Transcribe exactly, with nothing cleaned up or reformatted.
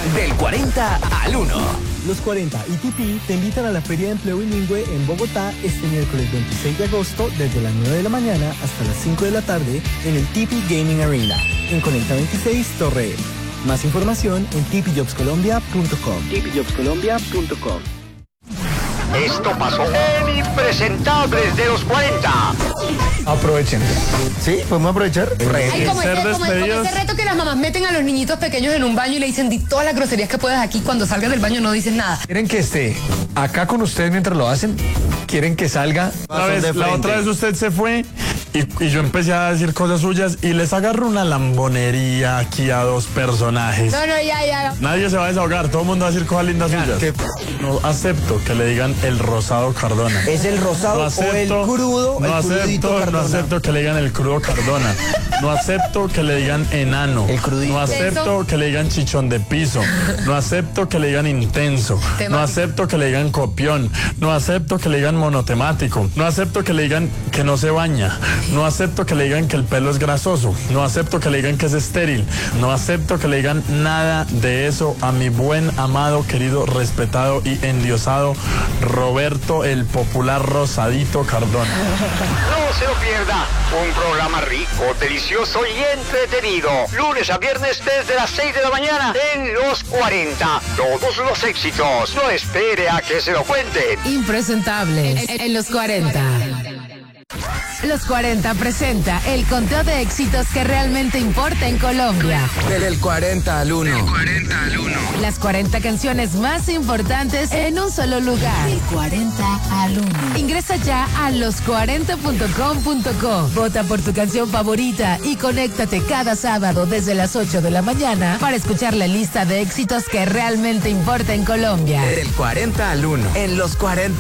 Del cuarenta al uno. Los cuarenta y T P te invitan a la Feria de Empleo Bilingüe en Bogotá este miércoles veintiséis de agosto desde las nueve de la mañana hasta las cinco de la tarde en el T P Gaming Arena en Conecta veintiséis Torre. Más información en t p jobs colombia punto com. t p jobs colombia punto com. Esto pasó en Impresentables de los cuarenta. Aprovechen. ¿Sí? ¿Podemos aprovechar? Ay, como, ese, como, como ese reto que las mamás meten a los niñitos pequeños en un baño y le dicen di todas las groserías que puedas aquí, cuando salgas del baño no dices nada. ¿Quieren que esté acá con ustedes mientras lo hacen? ¿Quieren que salga? Una vez, la otra vez usted se fue y, y yo empecé a decir cosas suyas y les agarro una lambonería aquí a dos personajes. No, no, ya, ya. Nadie se va a desahogar, todo el mundo va a decir cosas lindas suyas. ¿Qué? No acepto que le digan el rosado Cardona. ¿Es el rosado no acepto, o el crudo? No el acepto, Cardona. no acepto que le digan el crudo Cardona. No acepto que le digan enano. El crudito. No acepto que le digan chichón de piso. No acepto que le digan intenso. Temático. No acepto que le digan copión. No acepto que le digan monotemático. No acepto que le digan que no se baña. No acepto que le digan que el pelo es grasoso. No acepto que le digan que es estéril. No acepto que le digan nada de eso a mi buen, amado, querido, respetado y endiosado Roberto el popular Rosadito Cardona. No se lo pierda, un programa rico, delicioso y entretenido. Lunes a viernes desde las seis de la mañana en Los cuarenta. Todos los éxitos. No espere a que se lo cuenten. Impresentables en, en Los cuarenta. Los cuarenta presenta el conteo de éxitos que realmente importa en Colombia. Del cuarenta al uno. Del cuarenta al uno. Las cuarenta canciones más importantes en un solo lugar. Del cuarenta al uno. Ingresa ya a los cuarenta punto com punto co. Vota por tu canción favorita y conéctate cada sábado desde las ocho de la mañana para escuchar la lista de éxitos que realmente importa en Colombia. Del cuarenta al uno. En Los cuarenta.